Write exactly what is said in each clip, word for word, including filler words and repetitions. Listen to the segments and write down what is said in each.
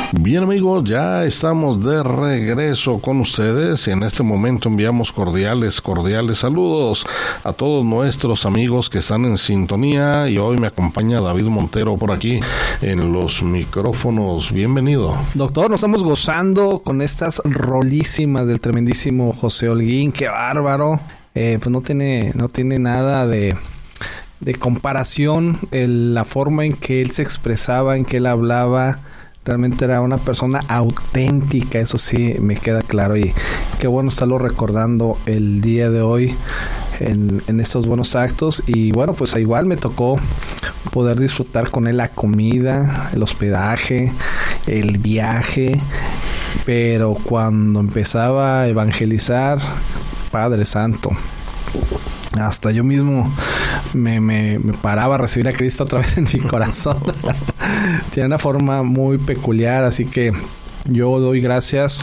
Bien amigos, ya estamos de regreso con ustedes y en este momento enviamos cordiales, cordiales saludos a todos nuestros amigos que están en sintonía y hoy me acompaña David Montero por aquí en los micrófonos. Bienvenido. Doctor, nos estamos gozando con estas rolísimas del tremendísimo José Holguín, qué bárbaro. Eh, pues no tiene, no tiene nada de... de comparación, el, la forma en que él se expresaba, en que él hablaba, realmente era una persona auténtica, eso sí me queda claro y qué bueno estarlo recordando el día de hoy en, en estos buenos actos. Y bueno, pues igual me tocó poder disfrutar con él la comida, el hospedaje, el viaje, pero cuando empezaba a evangelizar, Padre Santo, hasta yo mismo me, me, me paraba a recibir a Cristo otra vez en mi corazón. Tiene una forma muy peculiar, así que yo doy gracias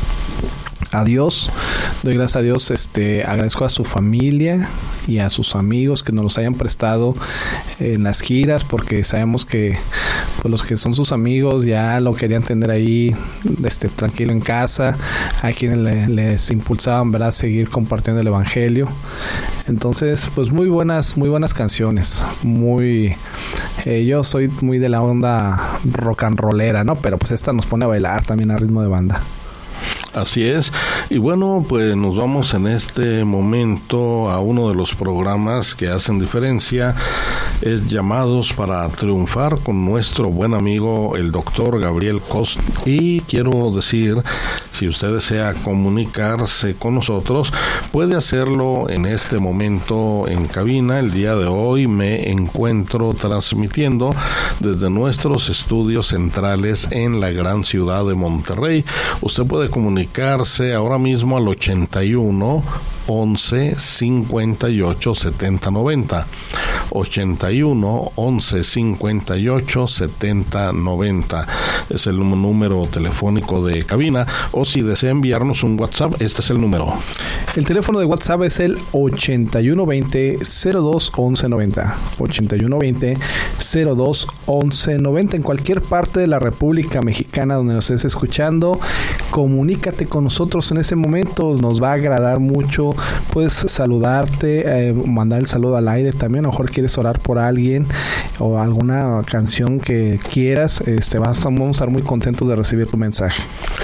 a Dios, doy gracias a Dios, este, agradezco a su familia y a sus amigos que nos los hayan prestado en las giras, porque sabemos que pues, los que son sus amigos ya lo querían tener ahí este, tranquilo en casa, a quienes le, les impulsaban, ¿verdad?, seguir compartiendo el evangelio. Entonces, pues muy buenas, muy buenas canciones, muy, eh, yo soy muy de la onda rock and rollera, ¿no? Pero pues esta nos pone a bailar también a ritmo de banda. Así es, y bueno, pues nos vamos en este momento a uno de los programas que hacen diferencia, es Llamados para Triunfar, con nuestro buen amigo el doctor Gabriel Cost. Y quiero decir, si usted desea comunicarse con nosotros, puede hacerlo en este momento en cabina. El día de hoy me encuentro transmitiendo desde nuestros estudios centrales en la gran ciudad de Monterrey. Usted puede comunicarse ahora mismo al ochenta y uno, once, cincuenta y ocho, setenta, noventa. ochenta y uno, once, cincuenta y ocho, setenta, noventa. Es el número telefónico de cabina, o si desea enviarnos un WhatsApp, este es el número. El teléfono de WhatsApp es el ochenta y uno veinte, cero dos, once, noventa. ochenta y uno veinte, cero dos, once, noventa. En cualquier parte de la República Mexicana donde nos estés escuchando, comunícate con nosotros en ese momento. Nos va a agradar mucho, puedes saludarte, eh, mandar el saludo al aire también. A lo mejor quieres orar por alguien o alguna canción que quieras, este, vas, vamos a estar muy contentos de recibir tu mensaje.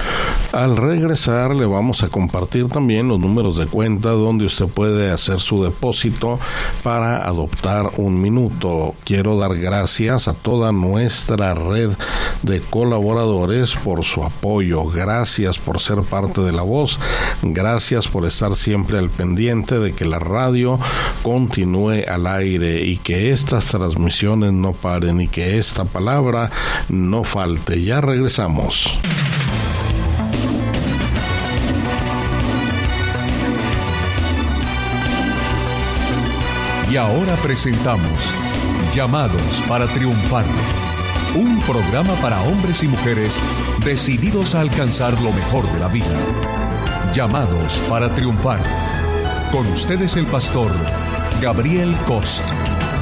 Al regresar le vamos a compartir también los números de cuenta donde usted puede hacer su depósito para adoptar un minuto. Quiero dar gracias a toda nuestra red de colaboradores por su apoyo. Gracias por ser parte de La Voz. Gracias por estar siempre al pendiente de que la radio continúe al aire y que estas transmisiones no paren y que esta palabra no falte. Ya regresamos. Y ahora presentamos Llamados para Triunfar, un programa para hombres y mujeres decididos a alcanzar lo mejor de la vida. Llamados para Triunfar. Con ustedes el pastor Gabriel Cost.